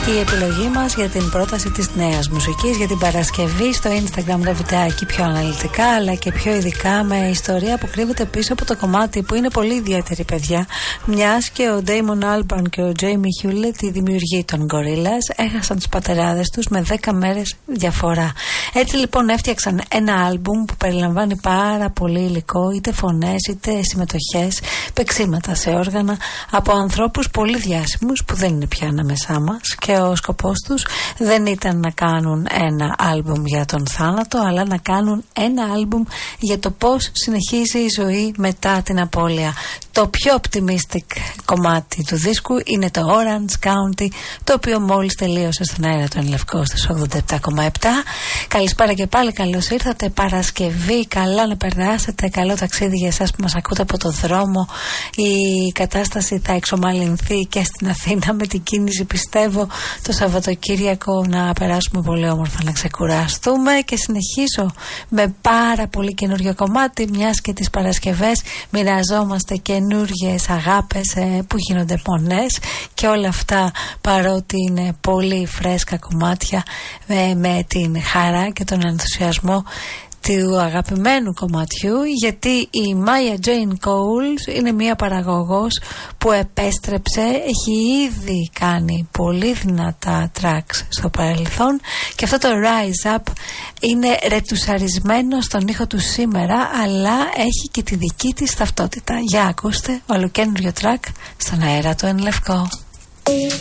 Η επιλογή μας για την πρόταση της νέας μουσικής για την Παρασκευή στο Instagram, τα βιντεάκι πιο αναλυτικά αλλά και πιο ειδικά με ιστορία που κρύβεται πίσω από το κομμάτι που είναι πολύ ιδιαίτερη, παιδιά, μιας και ο Damon Albarn και ο Jamie Hewlett, οι δημιουργοί των Gorillaz, έχασαν τους πατεράδες τους με 10 μέρες διαφορά. Έτσι λοιπόν έφτιαξαν ένα άλμπουμ που περιλαμβάνει πάρα πολύ υλικό, είτε φωνές είτε συμμετοχές, παίξήματα σε όργανα από ανθρώπους πολύ διάσημους που δεν είναι πια ανάμεσά μας, και ο σκοπός τους δεν ήταν να κάνουν ένα άλμπουμ για τον θάνατο, αλλά να κάνουν ένα άλμπουμ για το πώς συνεχίζει η ζωή μετά την απώλεια. Το πιο optimistic κομμάτι του δίσκου είναι το Orange County, το οποίο μόλις τελείωσε στον αέρα του Ενλευκό στους 87,7. Καλησπέρα και πάλι, καλώς ήρθατε. Παρασκευή, καλά να περάσετε, καλό ταξίδι για εσάς που μας ακούτε από το δρόμο. Η κατάσταση θα εξομαλυνθεί και στην Αθήνα με την κίνηση, πιστεύω, το Σαββατοκύριακο να περάσουμε πολύ όμορφα, να ξεκουραστούμε. Και συνεχίσω με πάρα πολύ καινούριο κομμάτι, μιας και τις Παρασκευές μοιραζόμαστε καινούριες αγάπες που γίνονται πονές και όλα αυτά, παρότι είναι πολύ φρέσκα κομμάτια, με την χαρά και τον ενθουσιασμό του αγαπημένου κομματιού, γιατί η Maya Jane Coles είναι μια παραγωγός που επέστρεψε, έχει ήδη κάνει πολύ δυνατά tracks στο παρελθόν και αυτό το Rise Up είναι ρετουσαρισμένο στον ήχο του σήμερα, αλλά έχει και τη δική της ταυτότητα. Για ακούστε, ολοκαίνουργιο track στον αέρα του Εν Λευκό.